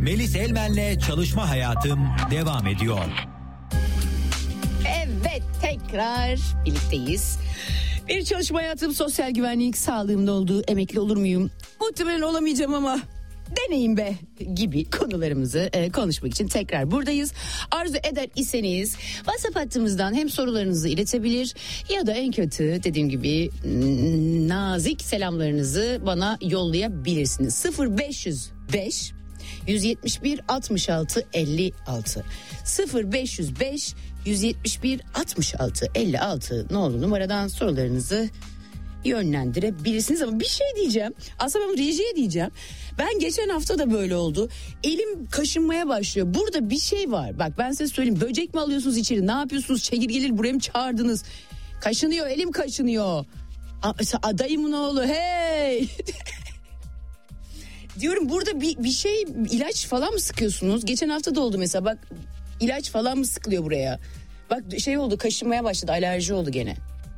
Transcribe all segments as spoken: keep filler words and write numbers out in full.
Melis Elmen'le Çalışma Hayatım devam ediyor. Evet, tekrar birlikteyiz. Bir çalışma hayatım, sosyal güvenlik, sağlığımda olduğu, emekli olur muyum? Muhtemelen olamayacağım ama deneyim be gibi konularımızı e, konuşmak için tekrar buradayız. Arzu eder iseniz WhatsApp hattımızdan hem sorularınızı iletebilir ya da en kötü dediğim gibi nazik selamlarınızı bana yollayabilirsiniz. sıfır beş yüz beş yüz yetmiş bir altmış altı elli altı sıfır beş yüz beş yüz yetmiş bir altmış altı elli altı nolu numaradan sorularınızı yönlendirebilirsiniz. Ama bir şey diyeceğim, aslında ben rejiye diyeceğim. Ben geçen hafta da böyle oldu. Elim kaşınmaya başlıyor. Burada bir şey var. Bak ben size söyleyeyim. Böcek mi alıyorsunuz içeri? Ne yapıyorsunuz? Çekirgeleri buraya mı çağırdınız? Kaşınıyor, elim kaşınıyor. Adayımın oğlu, hey. Diyorum burada bir, bir şey, ilaç falan mı sıkıyorsunuz? Geçen hafta da oldu mesela, bak ilaç falan mı sıkılıyor buraya? Bak şey oldu, kaşınmaya başladı, alerji oldu gene.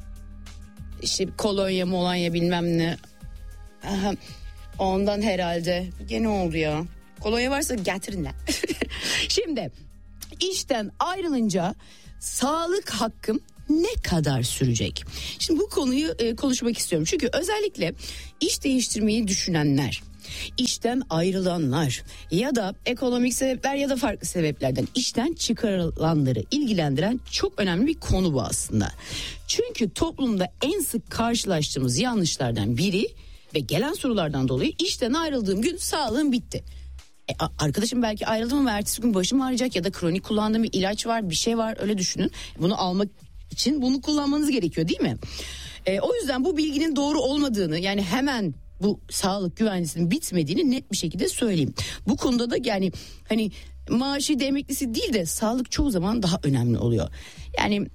İşte kolonya molonya bilmem ne. Aha, ondan herhalde. Gene oldu ya. Kolonya varsa getirin lan. Şimdi işten ayrılınca sağlık hakkım ne kadar sürecek? Şimdi bu konuyu e, konuşmak istiyorum. Çünkü özellikle iş değiştirmeyi düşünenler, işten ayrılanlar ya da ekonomik sebepler ya da farklı sebeplerden işten çıkarılanları ilgilendiren çok önemli bir konu bu aslında. Çünkü toplumda en sık karşılaştığımız yanlışlardan biri ve gelen sorulardan dolayı işten ayrıldığım gün sağlığım bitti. E, arkadaşım belki ayrıldım ama ertesi gün başım ağrıyacak ya da kronik kullandığım bir ilaç var, bir şey var, öyle düşünün. Bunu almak için bunu kullanmanız gerekiyor değil mi? E, o yüzden bu bilginin doğru olmadığını, yani hemen bu sağlık güvencesinin bitmediğini net bir şekilde söyleyeyim. Bu konuda da yani hani maaşı da emeklisi değil de sağlık çoğu zaman daha önemli oluyor. Yani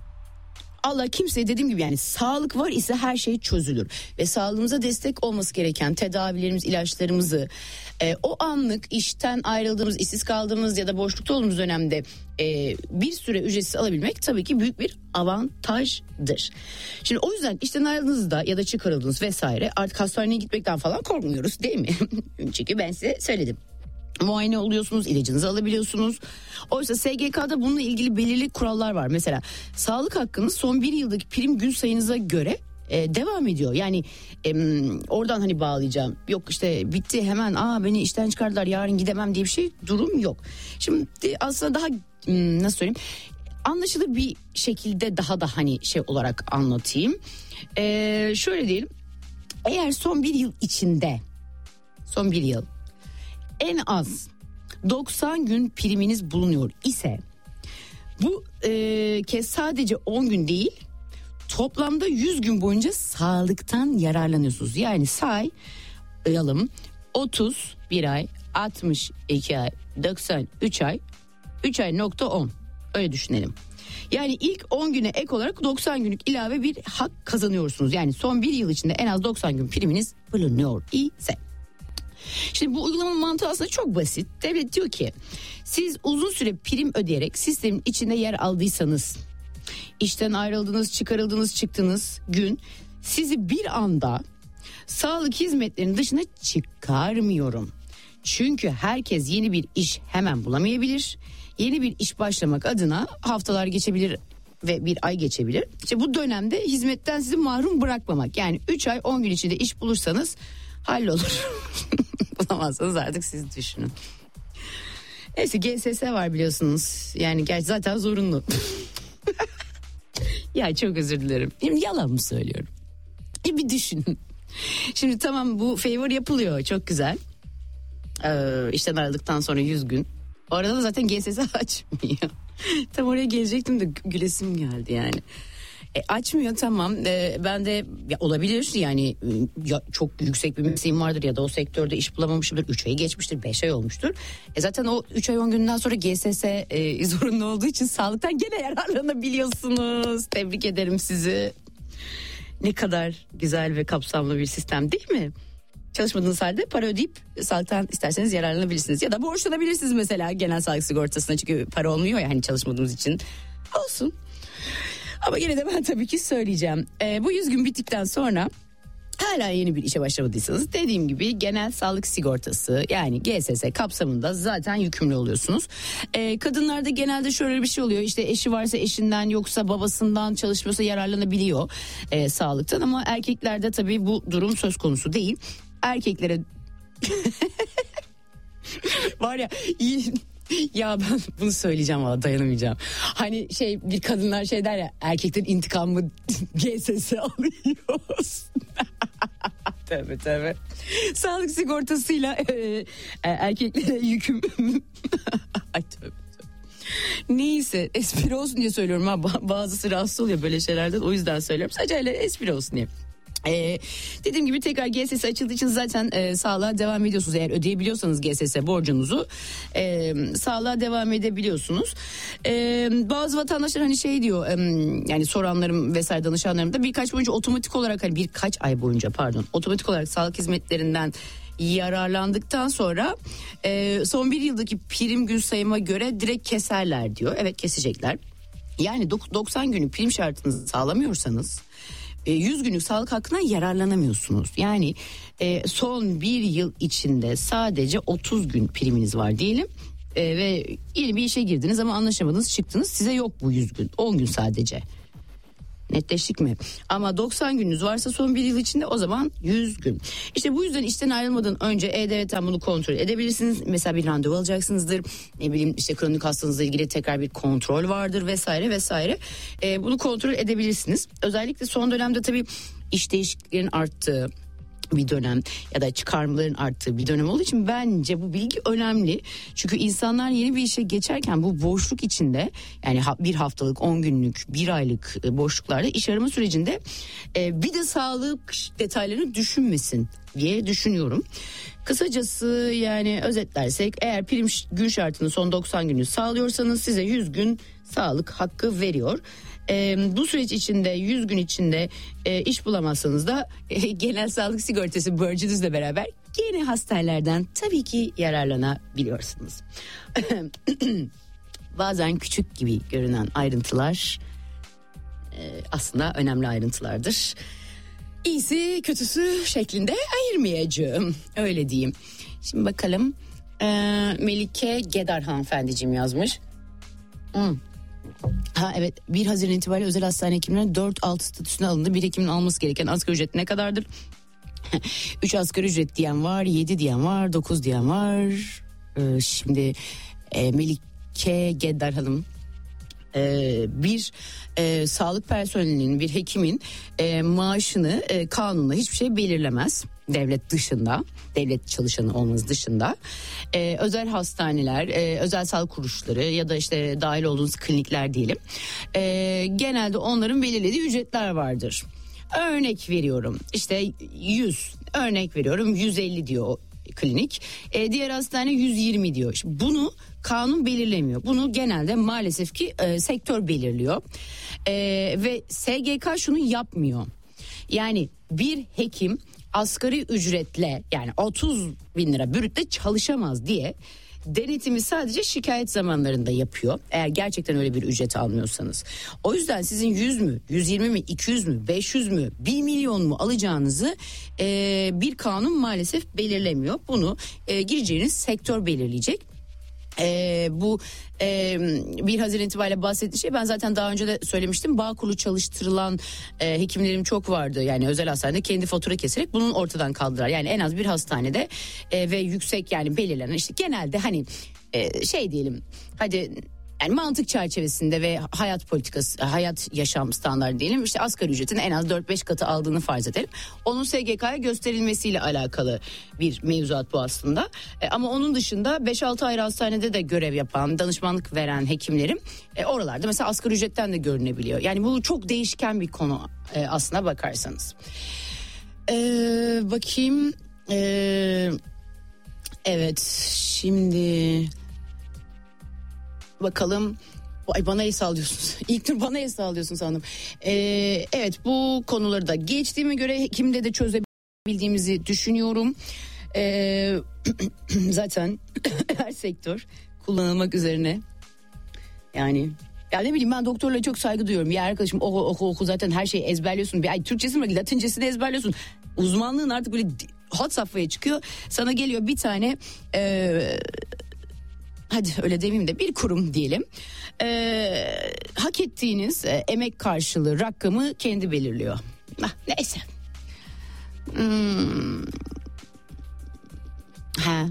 Allah kimseye dediğim gibi yani sağlık var ise her şey çözülür. Ve sağlığımıza destek olması gereken tedavilerimiz, ilaçlarımızı e, o anlık işten ayrıldığımız, işsiz kaldığımız ya da boşlukta olduğumuz dönemde e, bir süre ücretsiz alabilmek tabii ki büyük bir avantajdır. Şimdi o yüzden işten ayrıldığınızda ya da çıkarıldınız vesaire artık hastaneye gitmekten falan korkmuyoruz değil mi? Çünkü ben size söyledim. Muayene oluyorsunuz, ilacınızı alabiliyorsunuz. Oysa S G K'da bununla ilgili belirli kurallar var. Mesela sağlık hakkınız son bir yıldaki prim gün sayınıza göre e, devam ediyor. Yani e, oradan hani bağlayacağım. Yok işte bitti hemen, aa beni işten çıkardılar yarın gidemem diye bir şey, durum yok. Şimdi aslında daha nasıl söyleyeyim, anlaşılır bir şekilde daha da hani şey olarak anlatayım. E, şöyle diyelim, eğer son bir yıl içinde son bir yıl en az doksan gün priminiz bulunuyor ise bu e, kez sadece on gün değil, toplamda yüz gün boyunca sağlıktan yararlanıyorsunuz. Yani sayalım, otuz bir ay, altmış iki ay, doksan üç ay, üç ay nokta on, öyle düşünelim. Yani ilk on güne ek olarak doksan günlük ilave bir hak kazanıyorsunuz. Yani son bir yıl içinde en az doksan gün priminiz bulunuyor ise. Şimdi bu uygulamanın mantığı aslında çok basit. Devlet diyor ki siz uzun süre prim ödeyerek sistemin içinde yer aldıysanız, işten ayrıldınız, çıkarıldınız, çıktınız gün sizi bir anda sağlık hizmetlerinin dışına çıkarmıyorum. Çünkü herkes yeni bir iş hemen bulamayabilir. Yeni bir iş başlamak adına haftalar geçebilir ve bir ay geçebilir. İşte bu dönemde hizmetten sizi mahrum bırakmamak. Yani üç ay on gün içinde iş bulursanız hallolur. Bulamazsanız artık siz düşünün. Neyse, G S S var biliyorsunuz. Yani gerçi zaten zorunlu. Ya çok özür dilerim. Şimdi yalan mı söylüyorum? E bir düşünün. Şimdi tamam, bu favor yapılıyor, çok güzel. Ee, işten ayrıldıktan sonra yüz gün. O arada da zaten G S S açmıyor. Tam oraya gelecektim de gülesim geldi yani. E, açmıyor tamam, e, ben de ya, olabilir yani ya, çok yüksek bir mesleğim vardır ya da o sektörde iş bulamamışımdır, üç ayı geçmiştir, beş ay olmuştur. E, zaten o üç ay on günden sonra G S S e, zorunlu olduğu için sağlıktan gene yararlanabiliyorsunuz. Tebrik ederim sizi. Ne kadar güzel ve kapsamlı bir sistem değil mi? Çalışmadığınız halde para ödeyip sağlıktan isterseniz yararlanabilirsiniz. Ya da borçlanabilirsiniz mesela genel sağlık sigortasına, çünkü para olmuyor ya hani çalışmadığımız için. Olsun. Ama yine de ben tabii ki söyleyeceğim. Ee, bu yüz gün bittikten sonra hala yeni bir işe başlamadıysanız dediğim gibi genel sağlık sigortası yani G S S kapsamında zaten yükümlü oluyorsunuz. Ee, kadınlarda genelde şöyle bir şey oluyor, işte eşi varsa eşinden yoksa babasından çalışmıyorsa yararlanabiliyor e, sağlıktan, ama erkeklerde tabii bu durum söz konusu değil. Erkeklere var ya iyi. Ya ben bunu söyleyeceğim valla, dayanamayacağım. Hani şey, bir kadınlar şey der ya, erkeklerin intikamı G S S alıyoruz. Tabii tabii. Sağlık sigortasıyla e, e, erkeklere yüküm. Ay tövbe. Neyse, espri olsun diye söylüyorum ha. Bazısı rahatsız oluyor böyle şeylerden, o yüzden söylüyorum. Sadece öyle espri olsun diye. Ee, dediğim gibi tekrar G S S açıldığı için zaten e, sağlığa devam ediyorsunuz. Eğer ödeyebiliyorsanız G S S borcunuzu e, sağlığa devam edebiliyorsunuz. E, bazı vatandaşlar hani şey diyor, e, yani soranlarım vesaire, danışanlarım da birkaç boyunca otomatik olarak hani birkaç ay boyunca pardon otomatik olarak sağlık hizmetlerinden yararlandıktan sonra e, son bir yıldaki prim gün sayıma göre direkt keserler diyor. Evet, kesecekler. Yani doksan günlük prim şartınızı sağlamıyorsanız yüz günlük sağlık hakkından yararlanamıyorsunuz. Yani e, son bir yıl içinde sadece otuz gün priminiz var diyelim e, ve yeni bir işe girdiniz ama anlaşamadınız, çıktınız, size yok bu yüz gün, on gün sadece. Netleştik mi? Ama doksan gününüz varsa son bir yıl içinde, o zaman yüz gün. İşte bu yüzden işten ayrılmadan önce E-Devlet'ten bunu kontrol edebilirsiniz. Mesela bir randevu alacaksınızdır. Ne bileyim işte kronik hastalığınızla ilgili tekrar bir kontrol vardır vesaire vesaire. Ee, bunu kontrol edebilirsiniz. Özellikle son dönemde tabii iş değişikliklerin arttığı bir dönem ya da çıkarmaların arttığı bir dönem olduğu için bence bu bilgi önemli. Çünkü insanlar yeni bir işe geçerken bu boşluk içinde, yani bir haftalık, on günlük, bir aylık boşluklarda iş arama sürecinde bir de sağlık detaylarını düşünmesin diye düşünüyorum. Kısacası yani özetlersek, eğer prim gün şartını son doksan günü sağlıyorsanız size yüz gün sağlık hakkı veriyor. Ee, bu süreç içinde yüz gün içinde e, iş bulamazsanız da e, genel sağlık sigortası borcunuzla beraber yeni hastanelerden tabii ki yararlanabiliyorsunuz. Bazen küçük gibi görünen ayrıntılar e, aslında önemli ayrıntılardır. İyisi kötüsü şeklinde ayırmayacağım, öyle diyeyim. Şimdi bakalım, e, Melike Gedar hanımefendiciğim yazmış. Hmm. Ha evet, bir Haziran itibariyle özel hastane hekimlerine dört altı statüsüne alındı. Bir hekimin alması gereken asgari ücret ne kadardır? üç asgari ücret diyen var, yedi diyen var, dokuz diyen var. Ee, şimdi e, Melike Geddar Hanım, e, bir e, sağlık personelinin, bir hekimin e, maaşını e, kanunla hiçbir şey belirlemez. Devlet dışında, devlet çalışanı olmanız dışında, ee, özel hastaneler, e, özel sağlık kuruluşları ya da işte dahil olduğunuz klinikler diyelim. Ee, genelde onların belirlediği ücretler vardır. Örnek veriyorum, işte yüz, örnek veriyorum yüz elli diyor o klinik. Ee, diğer hastane yüz yirmi diyor. Şimdi bunu kanun belirlemiyor. Bunu genelde maalesef ki e, sektör belirliyor. E, ve S G K şunu yapmıyor. Yani bir hekim asgari ücretle, yani otuz bin lira brütle çalışamaz diye denetimi sadece şikayet zamanlarında yapıyor. Eğer gerçekten öyle bir ücret almıyorsanız. O yüzden sizin yüz mü, yüz yirmi mi, iki yüz mü, beş yüz mü, bir milyon mu alacağınızı e, bir kanun maalesef belirlemiyor. Bunu e, gireceğiniz sektör belirleyecek. Ee, bu e, bir Haziran itibariyle bahsettiği şey, ben zaten daha önce de söylemiştim. Bağkur'u çalıştırılan e, hekimlerim çok vardı. Yani özel hastanede kendi fatura keserek bunun ortadan kaldırar. Yani en az bir hastanede e, ve yüksek, yani belirlenen, işte genelde hani e, şey diyelim, hadi yani mantık çerçevesinde ve hayat politikası, hayat yaşam standartı diyelim, işte asgari ücretin en az dört beş katı aldığını farz edelim. Onun S G K'ya gösterilmesiyle alakalı bir mevzuat bu aslında. E, ama onun dışında beş altı ayrı hastanede de görev yapan, danışmanlık veren hekimlerim e, oralarda mesela asgari ücretten de görünebiliyor. Yani bu çok değişken bir konu e, aslına bakarsanız. E, bakayım. E, evet, şimdi... Bakalım. Ay, bana el sallıyorsunuz. İlk tur bana el sallıyorsun sandım. Ee, evet, bu konuları da geçtiğime göre hekimde de çözebildiğimizi düşünüyorum. Ee, zaten her sektör kullanılmak üzerine. Yani ya ne bileyim, ben doktorlara çok saygı duyuyorum. Bir arkadaşım oku oku oku, zaten her şeyi ezberliyorsun. Bir ay Türkçesi mi, Latincesi de ezberliyorsun. uzmanlığın artık böyle hot safhaya çıkıyor. Sana geliyor bir tane e, hadi öyle demeyeyim de bir kurum diyelim. E, hak ettiğiniz e, emek karşılığı rakamı kendi belirliyor. Ah, neyse. Hmm. Ha.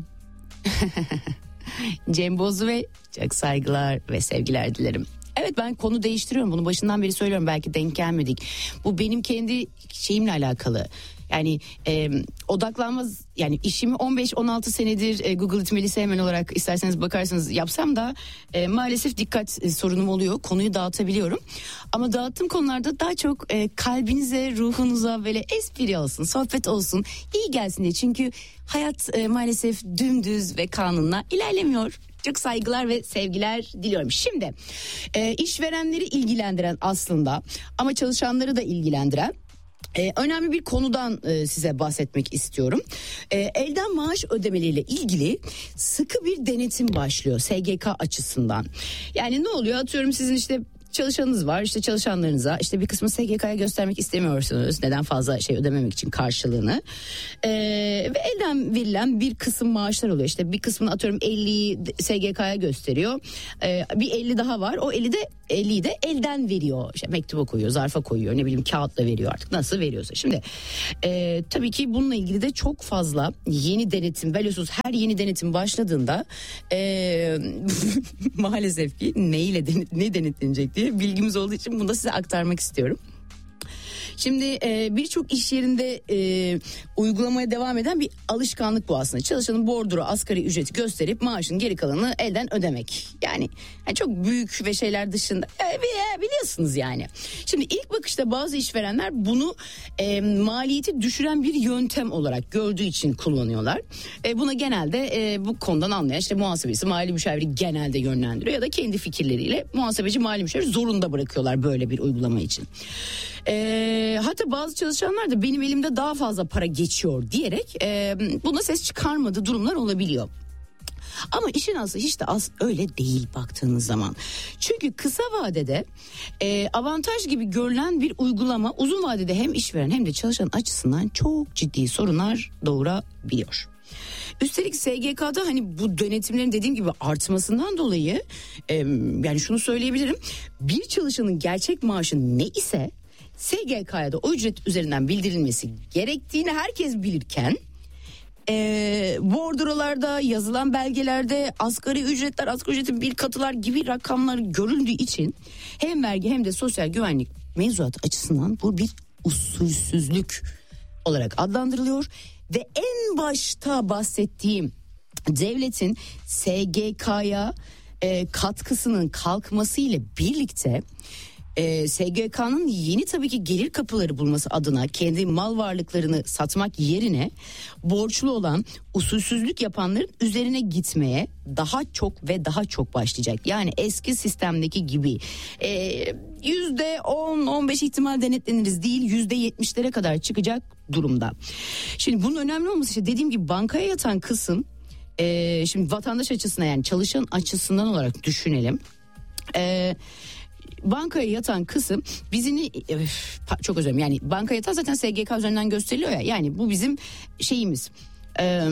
Cem Bozlu ve çok saygılar ve sevgiler dilerim. Evet, ben konu değiştiriyorum, bunu başından beri söylüyorum, belki denk gelmedik. Bu benim kendi şeyimle alakalı. Yani e, odaklanmaz, yani işimi on beş on altı senedir e, Google It Melisa hemen olarak isterseniz bakarsanız yapsam da e, maalesef dikkat e, sorunum oluyor. Konuyu dağıtabiliyorum. Ama dağıttığım konularda daha çok e, kalbinize, ruhunuza böyle espri olsun, sohbet olsun, iyi gelsin diye. Çünkü hayat e, maalesef dümdüz ve kanunla ilerlemiyor. Çok saygılar ve sevgiler diliyorum. Şimdi e, işverenleri ilgilendiren aslında ama çalışanları da ilgilendiren Ee, önemli bir konudan e, size bahsetmek istiyorum. Ee, elden maaş ödemeleriyle ilgili sıkı bir denetim başlıyor S G K açısından. Yani ne oluyor? Atıyorum sizin işte çalışanınız var, işte çalışanlarınıza işte bir kısmı S G K'ya göstermek istemiyorsunuz. Neden? Fazla şey ödememek için karşılığını. Ee, ve elden verilen bir kısım maaşlar oluyor. İşte bir kısmını atıyorum elliyi S G K'ya gösteriyor. Ee, bir elli daha var. O elli de elliyi de elden veriyor. İşte mektuba koyuyor, zarfa koyuyor, ne bileyim kağıtla veriyor, artık nasıl veriyorsa. Şimdi e, tabii ki bununla ilgili de çok fazla yeni denetim, biliyorsunuz her yeni denetim başladığında e, maalesef ki neyle denet, ne denetlenecek diye bilgimiz olduğu için bunu da size aktarmak istiyorum. Şimdi e, birçok iş yerinde e, uygulamaya devam eden bir alışkanlık bu aslında. Çalışanın bordro asgari ücreti gösterip maaşın geri kalanını elden ödemek. Yani, yani çok büyük ve şeyler dışında e, biliyorsunuz yani. Şimdi ilk bakışta bazı işverenler bunu e, maliyeti düşüren bir yöntem olarak gördüğü için kullanıyorlar. E, buna genelde e, bu konudan anlayan işte muhasebesi, mali müşaviri genelde yönlendiriyor ya da kendi fikirleriyle muhasebeci, mali müşavir zorunda bırakıyorlar böyle bir uygulama için. E, hatta bazı çalışanlar da benim elimde daha fazla para geçiyor diyerek e, buna ses çıkarmadığı durumlar olabiliyor. Ama işin aslı hiç de az öyle değil baktığınız zaman. Çünkü kısa vadede e, avantaj gibi görülen bir uygulama uzun vadede hem işveren hem de çalışan açısından çok ciddi sorunlar doğurabiliyor. Üstelik S G K'da hani bu denetimlerin dediğim gibi artmasından dolayı e, yani şunu söyleyebilirim. Bir çalışanın gerçek maaşı ne ise S G K'ya da o ücret üzerinden bildirilmesi gerektiğini herkes bilirken e, bordrolarda, yazılan belgelerde asgari ücretler, asgari ücretin bir katılar gibi rakamlar görüldüğü için hem vergi hem de sosyal güvenlik mevzuatı açısından bu bir usulsüzlük olarak adlandırılıyor ve en başta bahsettiğim devletin S G K'ya e, katkısının kalkması ile birlikte Ee, S G K'nın yeni tabii ki gelir kapıları bulması adına kendi mal varlıklarını satmak yerine borçlu olan, usulsüzlük yapanların üzerine gitmeye daha çok ve daha çok başlayacak. Yani eski sistemdeki gibi yüzde on on beş ihtimal denetleniriz değil, yüzde yetmişlere kadar çıkacak durumda. Şimdi bunun önemli olması işte dediğim gibi bankaya yatan kısım, e, şimdi vatandaş açısından yani çalışan açısından olarak düşünelim. Eee Bankaya yatan kısım bizini öf, çok özür dilerim yani bankaya yatan zaten S G K üzerinden gösteriliyor ya, yani bu bizim şeyimiz. Ee,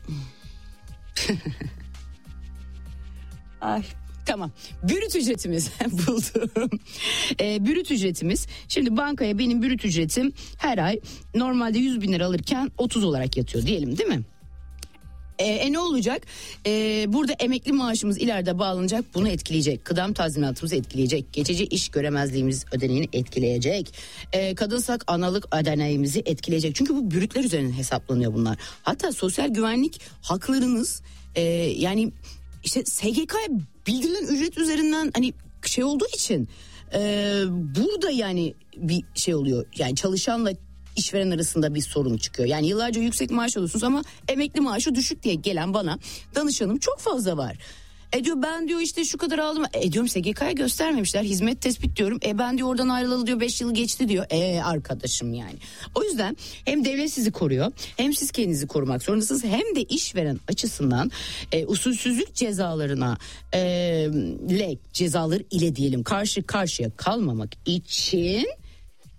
Ay tamam, brüt ücretimiz buldum. Ee, brüt ücretimiz, şimdi bankaya benim brüt ücretim her ay normalde yüz bin lira alırken otuz olarak yatıyor diyelim, değil mi? E, e ne olacak? E, burada emekli maaşımız ileride bağlanacak, bunu etkileyecek. Kıdem tazminatımızı etkileyecek. Geçici iş göremezliğimiz ödeneğini etkileyecek. E, kadınsak analık ödeneğimizi etkileyecek. Çünkü bu brütler üzerinden hesaplanıyor bunlar. Hatta sosyal güvenlik haklarınız e, yani işte S G K'ya bildirilen ücret üzerinden hani şey olduğu için e, burada yani bir şey oluyor. Yani çalışanla İşveren arasında bir sorun çıkıyor. Yani yıllarca yüksek maaş alıyorsunuz ama emekli maaşı düşük diye gelen bana danışanım çok fazla var. E diyor ben diyor işte şu kadar aldım. E diyorum S G K'ya göstermemişler. Hizmet tespit diyorum. E ben diyor oradan ayrılalı diyor beş yıl geçti diyor. E arkadaşım yani. O yüzden hem devlet sizi koruyor hem siz kendinizi korumak zorundasınız. Hem de işveren açısından e, usulsüzlük cezalarına e, le, cezaları ile diyelim karşı karşıya kalmamak için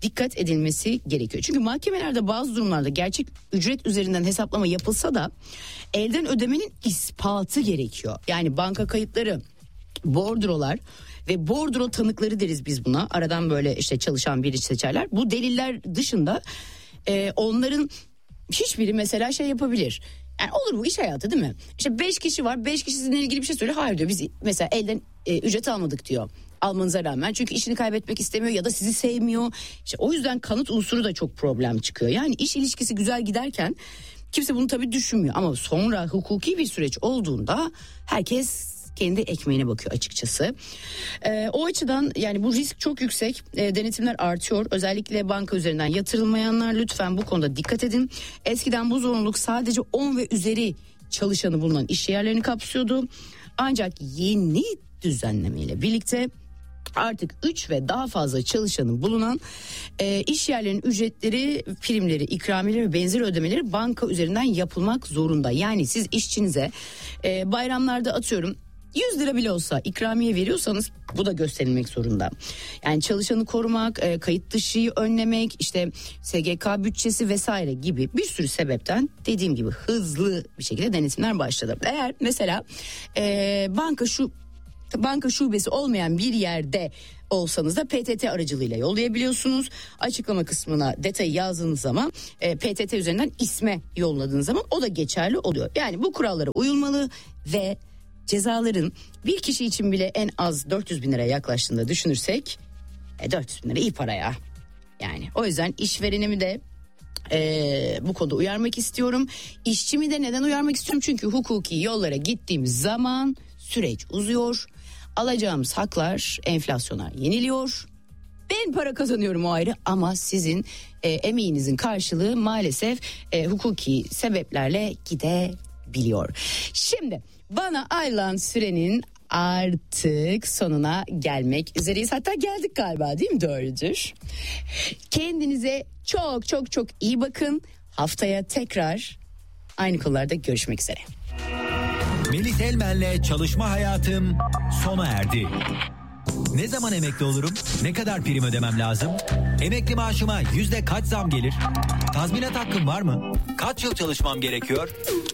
dikkat edilmesi gerekiyor. Çünkü mahkemelerde bazı durumlarda gerçek ücret üzerinden hesaplama yapılsa da elden ödemenin ispatı gerekiyor. Yani banka kayıtları, bordrolar ve bordro tanıkları deriz biz buna. Aradan böyle işte çalışan bir iş seçerler. Bu deliller dışında e, onların hiçbiri mesela şey yapabilir. Yani olur, bu iş hayatı değil mi? İşte beş kişi var, beş kişi sizinle ilgili bir şey söylüyor. Hayır diyor, biz mesela elden e, ücret almadık diyor. Almanıza rağmen, çünkü işini kaybetmek istemiyor ya da sizi sevmiyor. İşte o yüzden kanıt unsuru da çok problem çıkıyor. Yani iş ilişkisi güzel giderken kimse bunu tabii düşünmüyor. Ama sonra hukuki bir süreç olduğunda herkes kendi ekmeğine bakıyor açıkçası. Ee, o açıdan yani bu risk çok yüksek. Ee, denetimler artıyor. Özellikle banka üzerinden yatırılmayanlar lütfen bu konuda dikkat edin. Eskiden bu zorunluluk sadece on ve üzeri çalışanı bulunan iş yerlerini kapsıyordu. Ancak yeni düzenlemeyle birlikte artık üç ve daha fazla çalışanın bulunan e, iş yerlerinin ücretleri, primleri, ikramiyeleri ve benzeri ödemeleri banka üzerinden yapılmak zorunda. Yani siz işçinize e, bayramlarda atıyorum yüz lira bile olsa ikramiye veriyorsanız bu da gösterilmek zorunda. Yani çalışanı korumak, e, kayıt dışıyı önlemek, işte S G K bütçesi vesaire gibi bir sürü sebepten dediğim gibi hızlı bir şekilde denetimler başladı. Eğer mesela e, banka şu banka şubesi olmayan bir yerde olsanız da P T T aracılığıyla yollayabiliyorsunuz. Açıklama kısmına detayı yazdığınız zaman e, P T T üzerinden isme yolladığınız zaman o da geçerli oluyor. Yani bu kurallara uyulmalı ve cezaların bir kişi için bile en az dört yüz bin liraya yaklaştığında düşünürsek e, dört yüz bin lira iyi para ya. Yani o yüzden işverenimi de e, bu konuda uyarmak istiyorum. İşçimi de neden uyarmak istiyorum? Çünkü hukuki yollara gittiğimiz zaman süreç uzuyor. Alacağımız haklar enflasyona yeniliyor. Ben para kazanıyorum o ayrı, ama sizin e, emeğinizin karşılığı maalesef e, hukuki sebeplerle gidebiliyor. Şimdi bana ayrılan sürenin artık sonuna gelmek üzereyiz. Hatta geldik galiba, değil mi? Doğrudur. Kendinize çok çok çok iyi bakın. Haftaya tekrar aynı konularda görüşmek üzere. Melis Elmen'le Çalışma Hayatım sona erdi. Ne zaman emekli olurum? Ne kadar prim ödemem lazım? Emekli maaşıma yüzde kaç zam gelir? Tazminat hakkım var mı? Kaç yıl çalışmam gerekiyor?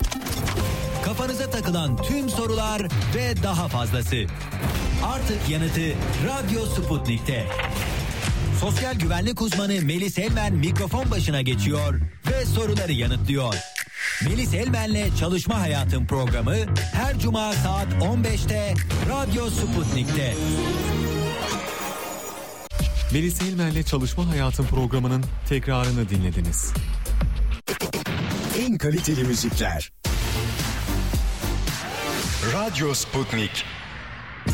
Kafanıza takılan tüm sorular ve daha fazlası. Artık yanıtı Radyo Sputnik'te. Sosyal güvenlik uzmanı Melis Elmen mikrofon başına geçiyor ve soruları yanıtlıyor. Melis Elmen'le Çalışma Hayatım programı her cuma saat on beşte Radyo Sputnik'te. Melis Elmen'le Çalışma Hayatım programının tekrarını dinlediniz. En kaliteli müzikler. Radyo Sputnik.